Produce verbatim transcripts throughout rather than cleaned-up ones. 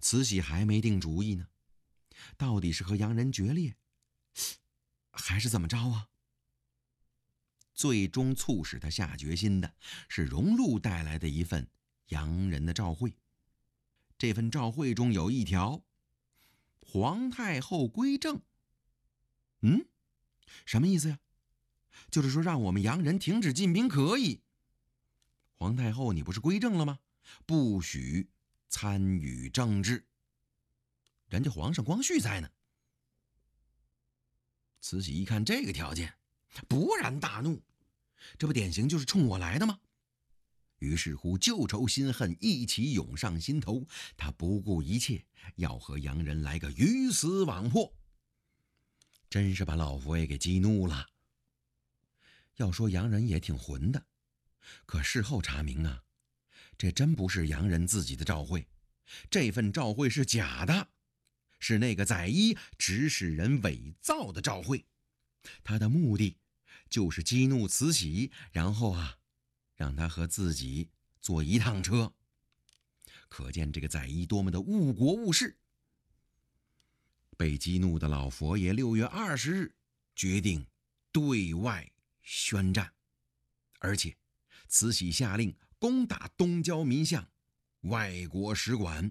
慈禧还没定主意呢，到底是和洋人决裂，还是怎么着啊？最终促使他下决心的是荣禄带来的一份洋人的诏会。这份诏会中有一条：皇太后归正。嗯，什么意思呀？就是说让我们洋人停止进兵可以。皇太后你不是归正了吗？不许参与政治。人家皇上光绪在呢。慈禧一看这个条件，勃然大怒，这不典型就是冲我来的吗？于是乎旧仇新恨一起涌上心头，他不顾一切要和洋人来个鱼死网破。真是把老佛爷给激怒了。要说洋人也挺混的，可事后查明啊，这真不是洋人自己的诏会，这份诏会是假的，是那个载一指使人伪造的诏会。他的目的就是激怒慈禧，然后啊让他和自己坐一趟车。可见这个载一多么的误国误事。被激怒的老佛爷六月二十日决定对外宣战，而且慈禧下令攻打东交民巷、外国使馆。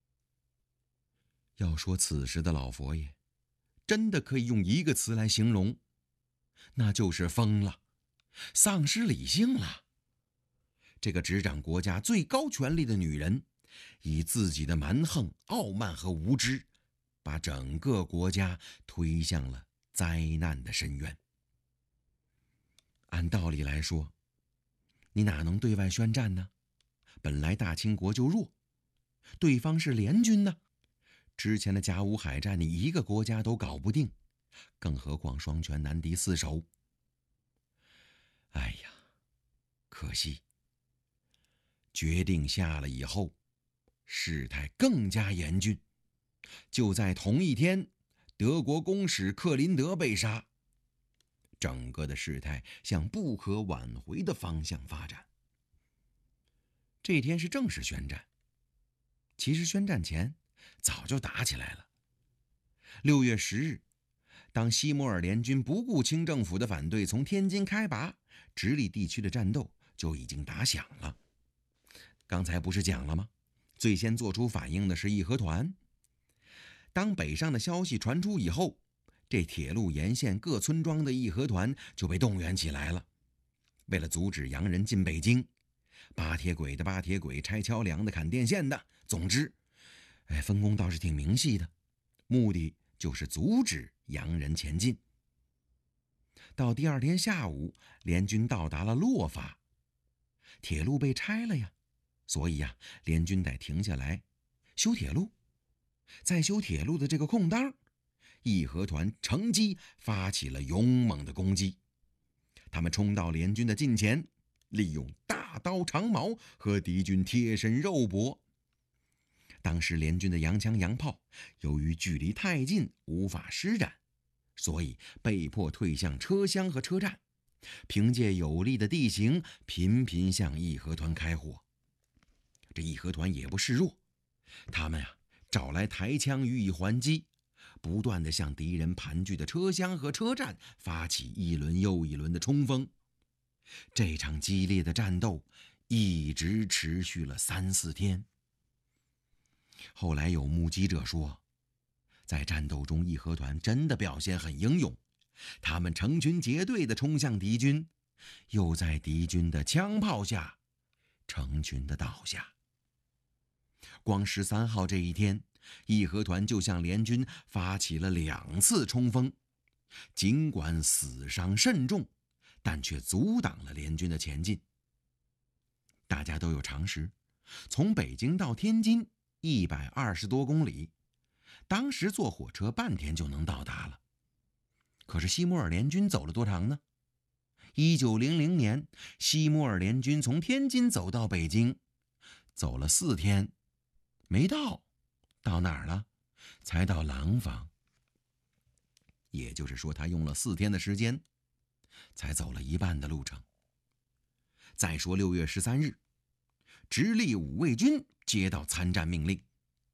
要说此时的老佛爷，真的可以用一个词来形容，那就是疯了，丧失理性了。这个执掌国家最高权力的女人，以自己的蛮横、傲慢和无知，把整个国家推向了灾难的深渊。按道理来说，你哪能对外宣战呢？本来大清国就弱，对方是联军呢。之前的甲午海战你一个国家都搞不定，更何况双拳难敌四手。哎呀，可惜决定下了以后，事态更加严峻。就在同一天，德国公使克林德被杀，整个的事态向不可挽回的方向发展。这天是正式宣战，其实宣战前早就打起来了。六月十日，当西摩尔联军不顾清政府的反对，从天津开拔，直隶地区的战斗就已经打响了。刚才不是讲了吗？最先做出反应的是义和团。当北上的消息传出以后，这铁路沿线各村庄的义和团就被动员起来了。为了阻止洋人进北京，扒铁轨的扒铁轨，拆桥梁的砍电线的，总之哎，分工倒是挺明细的，目的就是阻止洋人前进。到第二天下午，联军到达了洛发，铁路被拆了呀，所以呀，联军得停下来修铁路。在修铁路的这个空当，义和团乘机发起了勇猛的攻击。他们冲到联军的近前，利用大刀长矛和敌军贴身肉搏。当时联军的洋枪洋炮由于距离太近无法施展，所以被迫退向车厢和车站，凭借有利的地形频频向义和团开火。这义和团也不示弱，他们啊找来抬枪予以还击，不断地向敌人盘踞的车厢和车站发起一轮又一轮的冲锋。这场激烈的战斗一直持续了三四天。后来有目击者说，在战斗中义和团真的表现很英勇，他们成群结队地冲向敌军，又在敌军的枪炮下成群地倒下。光十三号这一天，义和团就向联军发起了两次冲锋，尽管死伤甚重，但却阻挡了联军的前进。大家都有常识，从北京到天津一百二十多公里，当时坐火车半天就能到达了。可是西摩尔联军走了多长呢？一九零零年，西摩尔联军从天津走到北京，走了四天，没到。到哪儿了？才到廊坊。也就是说，他用了四天的时间，才走了一半的路程。再说六月十三日，直隶五味军接到参战命令，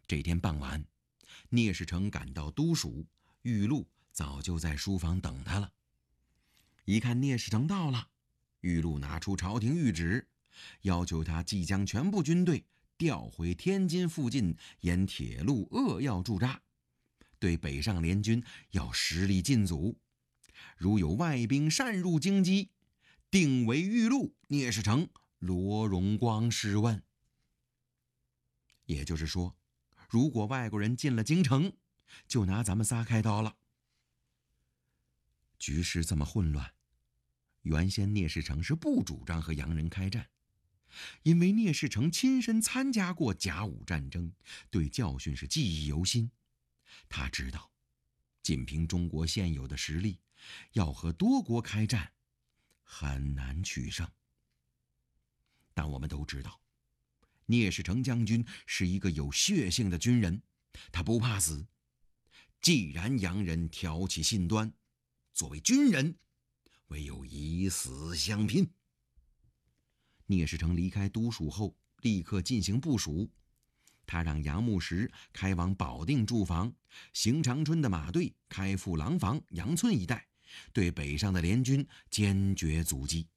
这天傍晚，聂士成赶到都署，玉露早就在书房等他了。一看聂士成到了，玉露拿出朝廷谕旨，要求他即将全部军队调回天津附近沿铁路扼要驻扎，对北上联军要实力进阻，如有外兵擅入京畿，定为玉露、聂士成、罗荣光试问。也就是说，如果外国人进了京城，就拿咱们仨开刀了。局势这么混乱，原先聂士成是不主张和洋人开战，因为聂士成亲身参加过甲午战争，对教训是记忆犹新。他知道，仅凭中国现有的实力，要和多国开战，很难取胜。但我们都知道，聂士成将军是一个有血性的军人，他不怕死。既然洋人挑起信端，作为军人，唯有以死相拼。聂士成离开都署后，立刻进行部署。他让杨牧石开往保定驻防，邢长春的马队开赴廊坊、杨村一带，对北上的联军坚决阻击。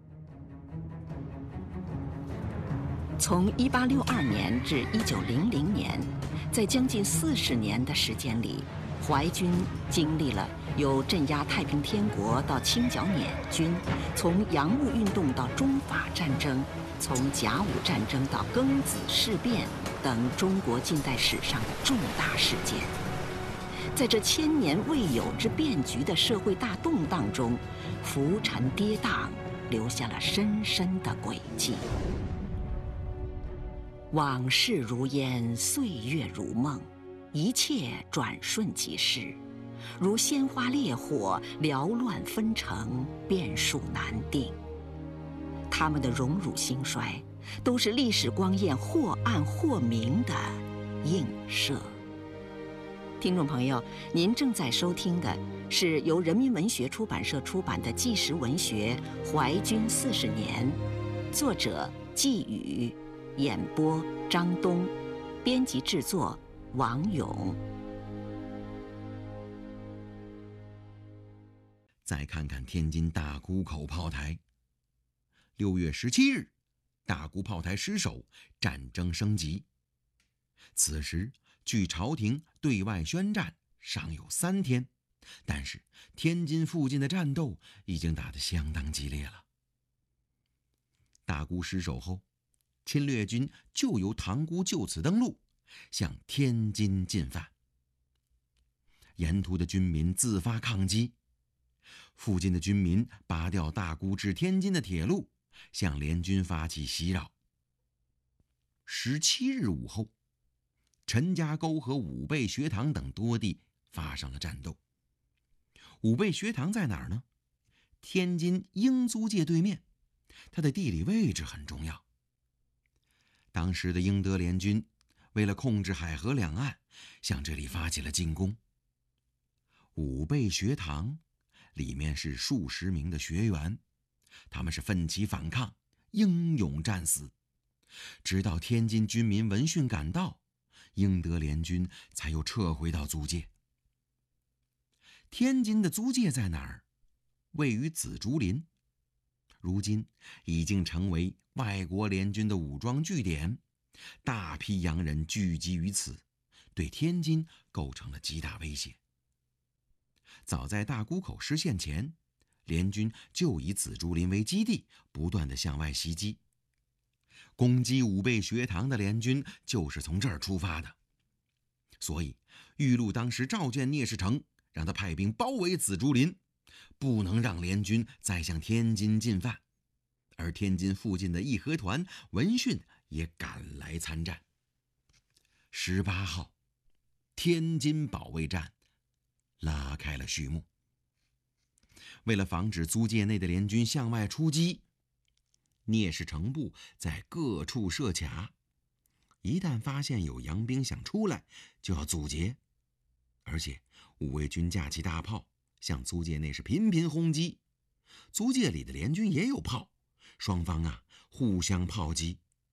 从一八六二年至一九零零年，在将近四十年的时间里，淮军经历了由镇压太平天国到清剿捻军，从洋务运动到中法战争，从甲午战争到庚子事变等中国近代史上的重大事件。在这千年未有之变局的社会大动荡中，浮沉跌宕，留下了深深的轨迹。往事如烟，岁月如梦，一切转瞬即逝，如鲜花烈火，缭乱纷呈，变数难定。他们的荣辱兴衰，都是历史光焰或暗或明的映射。听众朋友，您正在收听的是由人民文学出版社出版的纪实文学《淮军四十年》，作者季宇，演播张东，编辑制作王勇。 再看看天津大沽口炮台，六月十七日，大沽炮台失守，战争升级。此时距朝廷对外宣战尚有三天，但是天津附近的战斗已经打得相当激烈了。大沽失守后，侵略军就由塘沽就此登陆，向天津进犯。沿途的军民自发抗击，附近的军民拔掉大沽至天津的铁路，向联军发起袭扰。十七日午后，陈家沟和武备学堂等多地发生了战斗。武备学堂在哪儿呢？天津英租界对面，它的地理位置很重要。当时的英德联军为了控制海河两岸，向这里发起了进攻。武备学堂里面是数十名的学员，他们是奋起反抗，英勇战死。直到天津军民闻讯赶到，英德联军才又撤回到租界。天津的租界在哪儿？位于紫竹林，如今已经成为外国联军的武装据点，大批洋人聚集于此，对天津构成了极大威胁。早在大沽口失陷前，联军就以紫竹林为基地，不断地向外袭击。攻击武备学堂的联军就是从这儿出发的。所以玉露当时召见聂士成，让他派兵包围紫竹林，不能让联军再向天津进犯。而天津附近的义和团闻讯也赶来参战。十八号，天津保卫战拉开了序幕。为了防止租界内的联军向外出击，聂士成部在各处设卡，一旦发现有洋兵想出来，就要阻截。而且五位军架起大炮，向租界内是频频轰击。租界里的联军也有炮，双方啊互相炮击。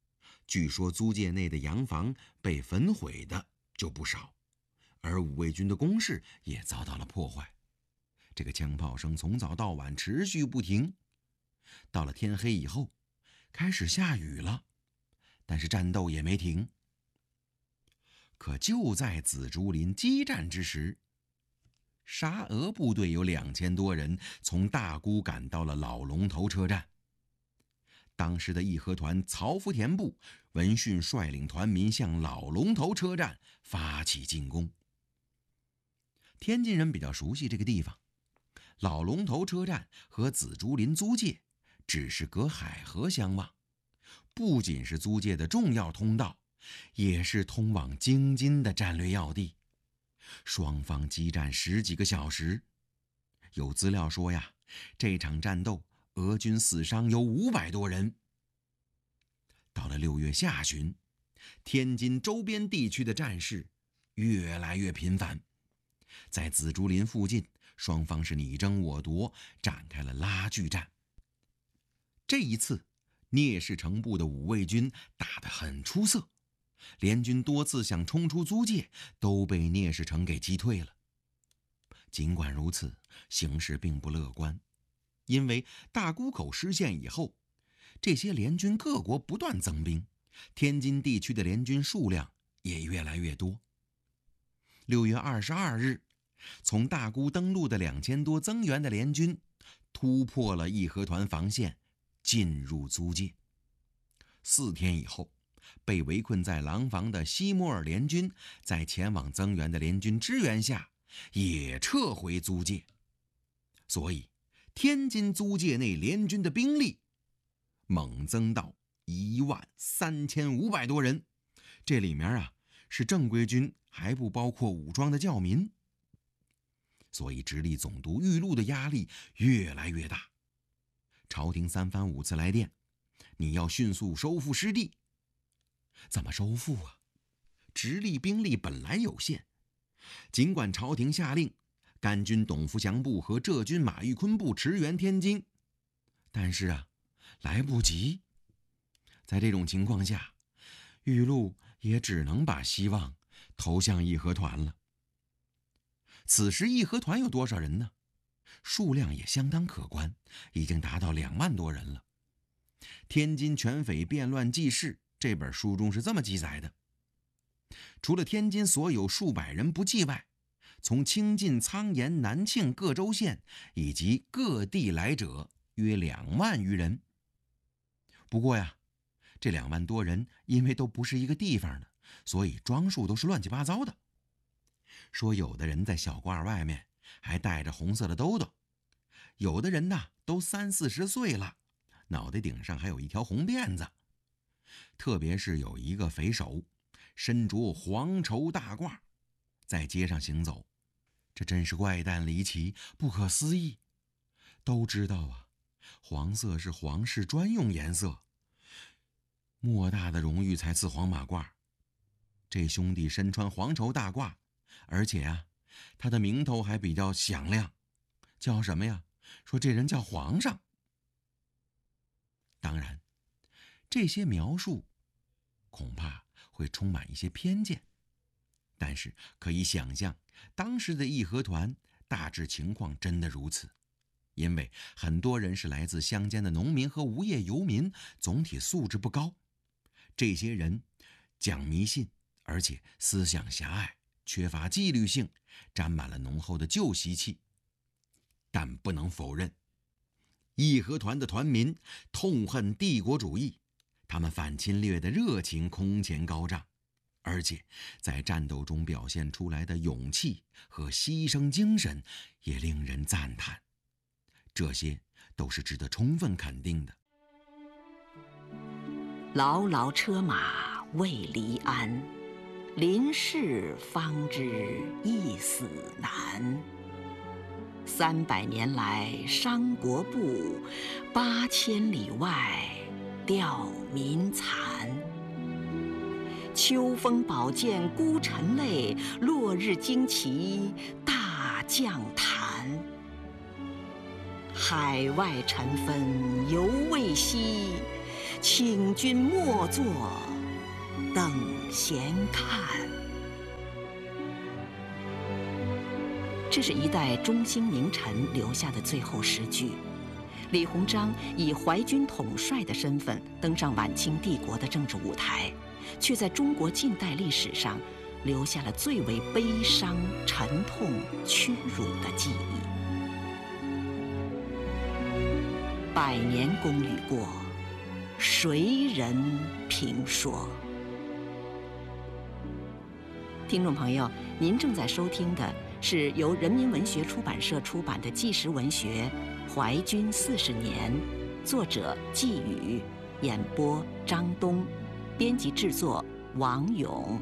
据说租界内的洋房被焚毁的就不少，而五味军的工事也遭到了破坏。这个枪炮声从早到晚持续不停，到了天黑以后，开始下雨了，但是战斗也没停。可就在紫竹林激战之时，沙俄部队有两千多人从大沽赶到了老龙头车站。当时的义和团曹福田部闻讯率领团民向老龙头车站发起进攻。天津人比较熟悉这个地方，老龙头车站和紫竹林租界只是隔海河相望，不仅是租界的重要通道，也是通往京津的战略要地。双方激战十几个小时，有资料说呀，这场战斗俄军死伤有五百多人。到了六月下旬，天津周边地区的战事越来越频繁，在紫竹林附近，双方是你争我夺，展开了拉锯战。这一次，聂士成部的五味军打得很出色，联军多次想冲出租界，都被聂士成给击退了。尽管如此，形势并不乐观，因为大沽口失陷以后，这些联军各国不断增兵，天津地区的联军数量也越来越多。六月二十二日，从大沽登陆的两千多增援的联军突破了义和团防线，进入租界。四天以后，被围困在廊坊的西莫尔联军在前往增援的联军支援下，也撤回租界。所以天津租界内联军的兵力猛增到一万三千五百多人，这里面啊是正规军，还不包括武装的教民。所以直隶总督玉禄的压力越来越大，朝廷三番五次来电，你要迅速收复失地。怎么收复啊？直隶兵力本来有限，尽管朝廷下令甘军董福祥部和浙军马玉坤部驰援天津，但是啊，来不及。在这种情况下，玉禄也只能把希望投向义和团了。此时义和团有多少人呢？数量也相当可观，已经达到两万多人了。《天津全匪变乱记事》这本书中是这么记载的：除了天津所有数百人不计外，从清晋、苍岩、南庆各州县以及各地来者约两万余人。不过呀，这两万多人因为都不是一个地方的，所以装束都是乱七八糟的。说有的人在小褂外面还戴着红色的兜兜，有的人呢都三四十岁了，脑袋顶上还有一条红辫子。特别是有一个匪首，身着黄绸大褂，在街上行走，这真是怪诞离奇，不可思议。都知道啊，黄色是皇室专用颜色，莫大的荣誉才赐黄马褂。这兄弟身穿黄绸大褂，而且啊，他的名头还比较响亮，叫什么呀？说这人叫皇上。当然，这些描述恐怕会充满一些偏见，但是可以想象，当时的义和团大致情况真的如此。因为很多人是来自乡间的农民和无业游民，总体素质不高。这些人讲迷信，而且思想狭隘，缺乏纪律性，沾满了浓厚的旧习气。但不能否认，义和团的团民痛恨帝国主义，他们反侵略的热情空前高涨，而且在战斗中表现出来的勇气和牺牲精神也令人赞叹。这些都是值得充分肯定的。 牢牢车马未离鞍，临事方知一死难。三百年来伤国不，八千里外吊民残。秋风宝剑孤臣泪，落日旌旗大将坛。海外尘纷犹未息，请君莫作等闲看。这是一代中兴名臣留下的最后诗句。李鸿章以淮军统帅的身份登上晚清帝国的政治舞台，却在中国近代历史上留下了最为悲伤、沉痛、屈辱的记忆。百年功与过，谁人评说？听众朋友，您正在收听的是由人民文学出版社出版的纪实文学《淮军四十年》，作者季宇，演播张东，编辑制作王勇。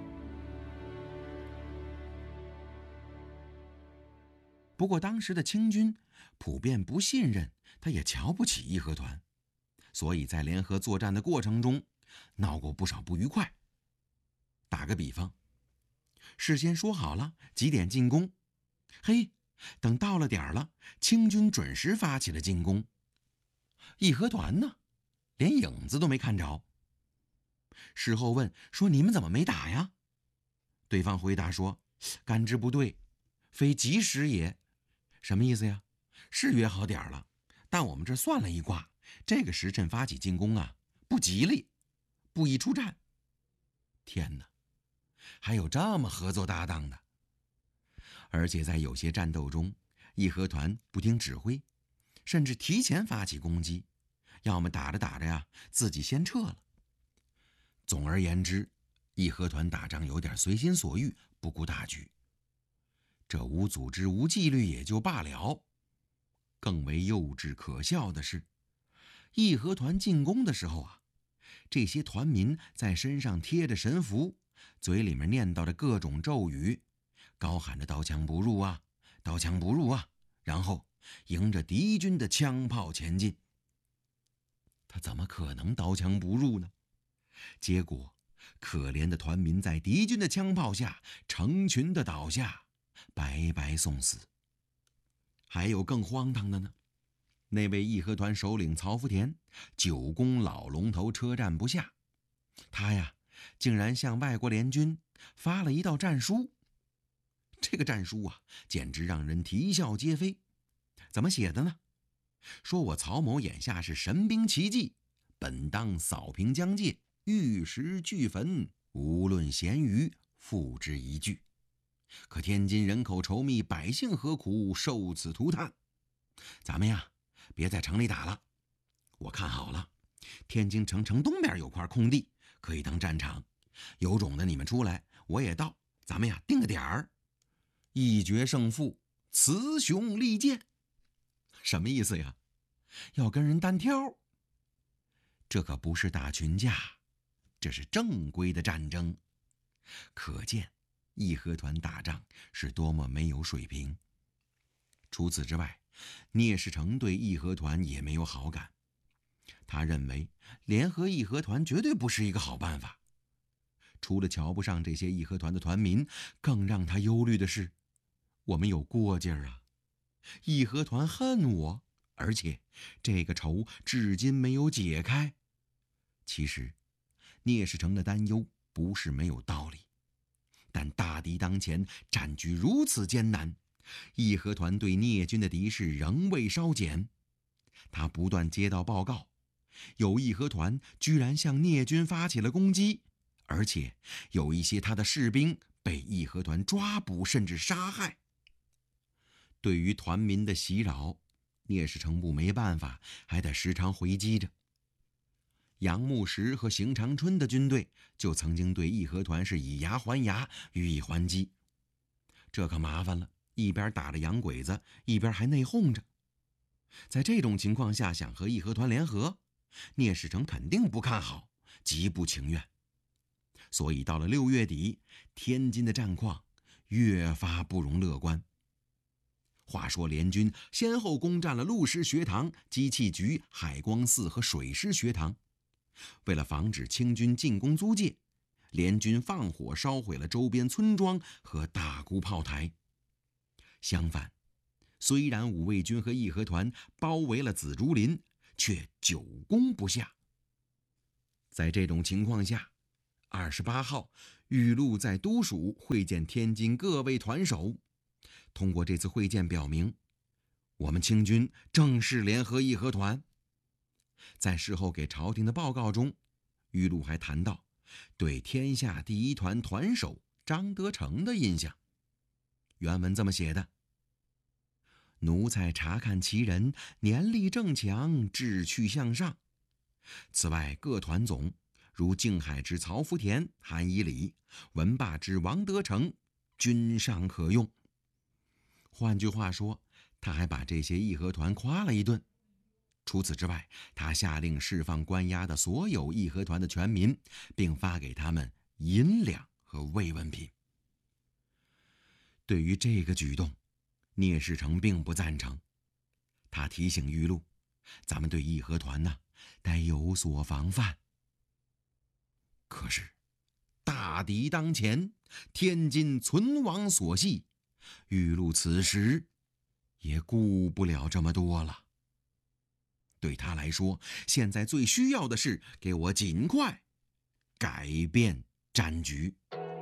不过当时的清军普遍不信任，他也瞧不起义和团，所以在联合作战的过程中闹过不少不愉快。打个比方，事先说好了几点进攻，嘿，等到了点儿了，清军准时发起了进攻，义和团呢，连影子都没看着。事后问说你们怎么没打呀？对方回答说，甘之不对，非及时也。什么意思呀？是约好点儿了，但我们这算了一卦，这个时辰发起进攻啊，不吉利，不宜出战。天哪，还有这么合作搭档的！而且在有些战斗中，义和团不听指挥，甚至提前发起攻击，要么打着打着呀，自己先撤了。总而言之，义和团打仗有点随心所欲，不顾大局。这无组织无纪律也就罢了，更为幼稚可笑的是，义和团进攻的时候啊，这些团民在身上贴着神符，嘴里面念叨着各种咒语，高喊着刀枪不入啊，刀枪不入啊，然后迎着敌军的枪炮前进。他怎么可能刀枪不入呢？结果可怜的团民在敌军的枪炮下成群的倒下，白白送死。还有更荒唐的呢，那位义和团首领曹福田久攻老龙头车站不下，他呀竟然向外国联军发了一道战书。这个战书啊，简直让人啼笑皆非。怎么写的呢？说我曹某眼下是神兵奇迹，本当扫平疆界，玉石俱焚，无论咸鱼，付之一炬。可天津人口稠密，百姓何苦受此涂炭？咱们呀，别在城里打了。我看好了，天津城城东边有块空地，可以当战场。有种的你们出来，我也到，咱们呀定个点儿，一决胜负，雌雄力荐。什么意思呀？要跟人单挑。这可不是打群架，这是正规的战争。可见义和团打仗是多么没有水平。除此之外，聂士成对义和团也没有好感，他认为联合义和团绝对不是一个好办法。除了瞧不上这些义和团的团民，更让他忧虑的是，我们有过劲儿啊，义和团恨我，而且这个仇至今没有解开。其实聂士成的担忧不是没有道理，但大敌当前，战局如此艰难，义和团对聂军的敌视仍未稍减。他不断接到报告，有义和团居然向聂军发起了攻击，而且有一些他的士兵被义和团抓捕甚至杀害。对于团民的袭扰，聂士成部没办法，还得时常回击着。杨慕实和邢长春的军队就曾经对义和团是以牙还牙，予以还击。这可麻烦了，一边打着洋鬼子，一边还内讧着。在这种情况下，想和义和团联合，聂士成肯定不看好，极不情愿。所以到了六月底，天津的战况越发不容乐观。话说联军先后攻占了陆师学堂、机器局、海光寺和水师学堂。为了防止清军进攻租界，联军放火烧毁了周边村庄和大沽炮台。相反，虽然五味军和义和团包围了紫竹林，却久攻不下。在这种情况下， 二十八号，玉露在都署会见天津各位团首。通过这次会见表明，我们清军正式联合义和团。在事后给朝廷的报告中，玉露还谈到对天下第一团团首张德成的印象。原文这么写的：奴才查看其人，年力正强，志趣向上。此外，各团总如靖海之曹福田、韩以礼，文霸之王德成，均尚可用。换句话说，他还把这些义和团夸了一顿。除此之外，他下令释放关押的所有义和团的全民，并发给他们银两和慰问品。对于这个举动，聂士成并不赞成。他提醒玉露，咱们对义和团呢，得有所防范。可是大敌当前，天津存亡所系，玉露此时也顾不了这么多了。对他来说，现在最需要的是给我尽快改变战局。